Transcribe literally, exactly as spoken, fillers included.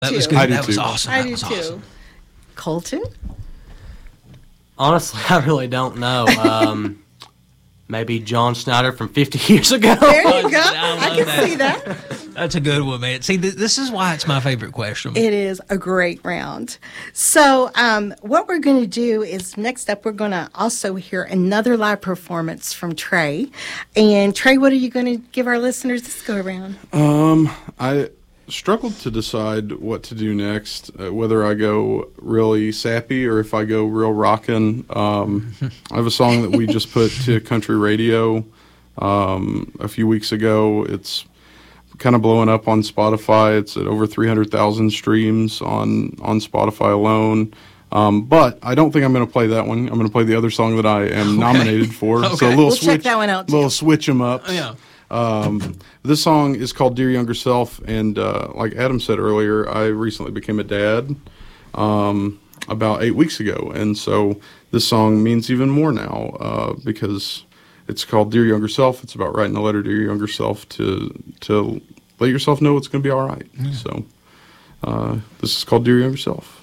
That was too. good. I do That was too. awesome. I That do was too. awesome. Colton? Honestly, I really don't know. Um, maybe John Snyder from fifty years ago. There you go. I I love can that. see that. That's a good one, man. See, th- this is why it's my favorite question. It is a great round. So, um, what we're going to do is next up, we're going to also hear another live performance from Trey. And Trey, what are you going to give our listeners this go around? Um, I struggled to decide what to do next, uh, whether I go really sappy or if I go real rockin'. Um, I have a song that we just put to country radio um, a few weeks ago. It's kind of blowing up on Spotify. It's at over three hundred thousand streams on, on Spotify alone. Um, but I don't think I'm going to play that one. I'm going to play the other song that I am nominated for. Okay. So a little We'll switch, check that one out, too. little switch 'em up. Yeah. Um, this song is called Dear Younger Self, and uh, like Adam said earlier, I recently became a dad um, about eight weeks ago, and so this song means even more now uh, because it's called Dear Younger Self. It's about writing a letter to your younger self to to let yourself know it's going to be all right. So uh, this is called Dear Younger Self.